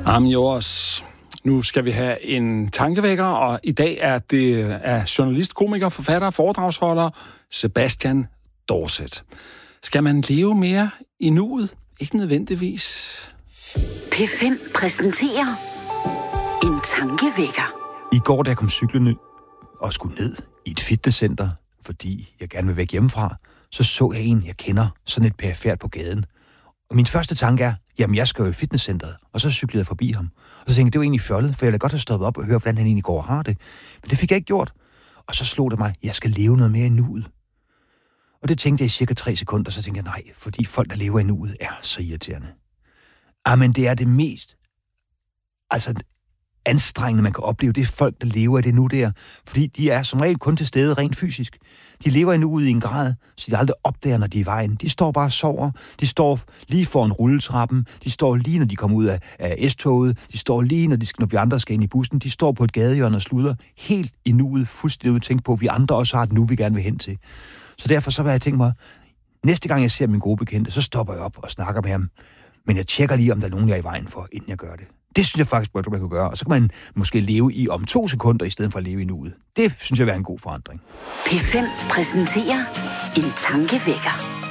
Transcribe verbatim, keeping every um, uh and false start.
I'm yours. Nu skal vi have en tankevækker, og i dag er det af journalist, komiker, forfatter og foredragsholder Sebastian Dorset. Skal man leve mere i nuet? Ikke nødvendigvis. P fem præsenterer en tankevækker. I går, da jeg kom cyklende og skulle ned i et fitnesscenter, fordi jeg gerne vil væk hjemmefra, så så jeg en, jeg kender, sådan et perifert på gaden. Og min første tanke er, jamen jeg skal jo i fitnesscenteret, og så cyklede jeg forbi ham. Og så tænkte jeg, det var egentlig fjollet, for jeg ville godt have stoppet op og høre, hvordan han egentlig går og har det. Men det fik jeg ikke gjort. Og så slog det mig, jeg skal leve noget mere i nuet. Og det tænkte jeg i cirka tre sekunder, så tænkte jeg, nej, fordi folk, der lever i nuet, er så irriterende. Jamen det er det mest, altså anstrengende, man kan opleve, det er folk, der lever i det nu der. Fordi de er som regel kun til stede rent fysisk. De lever i nuet i en grad, så de aldrig opdager, når de er i vejen. De står bare og sover. De står lige foran rulletrappen. De står lige, når de kommer ud af, af S-toget. De står lige, når, de skal, når vi andre skal ind i bussen. De står på et gadehjørne og slutter helt i nuet, fuldstændig ud tænkt på, at vi andre også har et nu, vi gerne vil hen til. Så derfor så vil jeg tænke mig, næste gang jeg ser min gode bekendte, så stopper jeg op og snakker med ham. Men jeg tjekker lige, om der er nogen, jeg er i vejen for, inden jeg gør det. Det synes jeg faktisk, at man kan gøre. Og så kan man måske leve i om to sekunder, i stedet for at leve i nuet. Det synes jeg vil være en god forandring. P fem præsenterer en tankevækker.